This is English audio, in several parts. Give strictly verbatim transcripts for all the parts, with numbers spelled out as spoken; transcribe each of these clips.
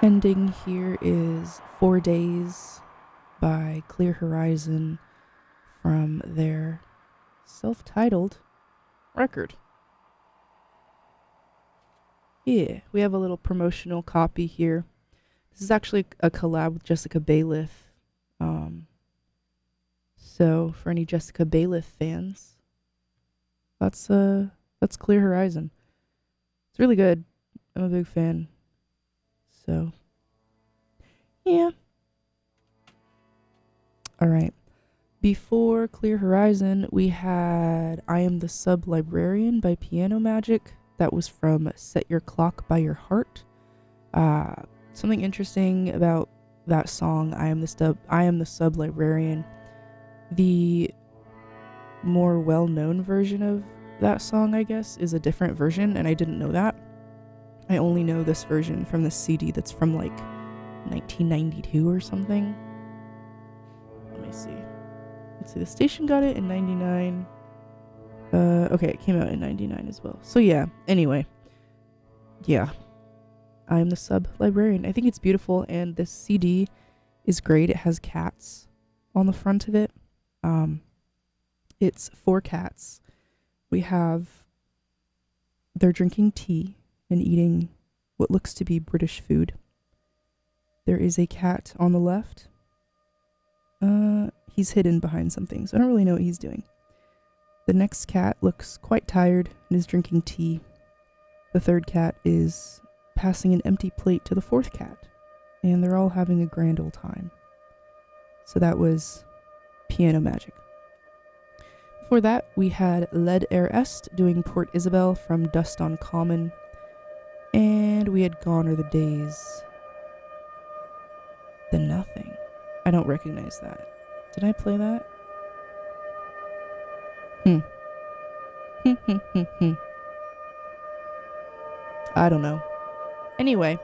Ending here is Four Days by Clear Horizon from their self-titled record. Yeah, we have a little promotional copy here. This is actually a collab with Jessica Bailiff. Um, so for any Jessica Bailiff fans, that's uh that's Clear Horizon. It's really good. I'm a big fan. So, yeah. All right. Before Clear Horizon, we had I Am the Sub-Librarian by Piano Magic. That was from Set Your Clock by Your Heart. Uh, something interesting about that song, I Am the Sub, I Am the Sub-Librarian. The more well-known version of that song, I guess, is a different version, and I didn't know that. I only know this version from the C D that's from like nineteen ninety-two or something. Let me see. Let's see, the station got it in ninety-nine. Uh, okay, it came out in ninety-nine as well. So yeah, anyway. Yeah. I'm the Sub-Librarian. I think it's beautiful, and this C D is great. It has cats on the front of it. Um, it's four cats. We have... They're drinking tea and eating what looks to be British food. There is a cat on the left. Uh, he's hidden behind something, so I don't really know what he's doing. The next cat looks quite tired and is drinking tea. The third cat is passing an empty plate to the fourth cat, and they're all having a grand old time. So that was Piano Magic. Before that, we had Lead Air Est doing Port Isabel from Dust on Common, and we had Gone Are the Days. The Nothing. I don't recognize that. Did I play that? Hmm. Hmm, hmm, hmm, hmm. I don't know. Anyway.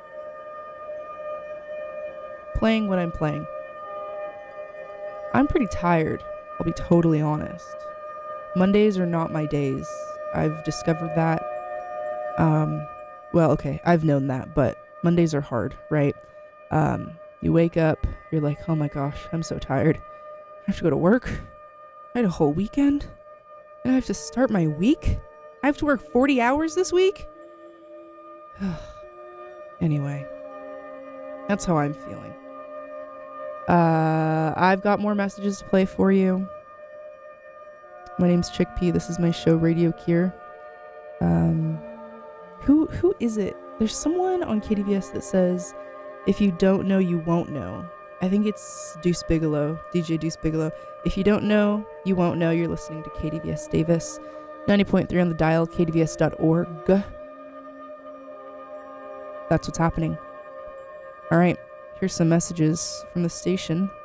Playing what I'm playing. I'm pretty tired, I'll be totally honest. Mondays are not my days. I've discovered that. Um, well, okay, I've known that, but Mondays are hard, right? Um, you wake up, you're like, oh my gosh, I'm so tired. I have to go to work. I had a whole weekend. And I have to start my week? I have to work forty hours this week? Anyway, that's how I'm feeling. Uh, I've got more messages to play for you. My name's Chickpea. This is my show, Radio Cure. Um, who who is it? There's someone on K D V S that says, if you don't know, you won't know. I think it's Deuce Bigelow, D J Deuce Bigelow. If you don't know, you won't know. You're listening to K D V S Davis. ninety point three on the dial, k d v s dot org. That's what's happening. All right, here's some messages from the station.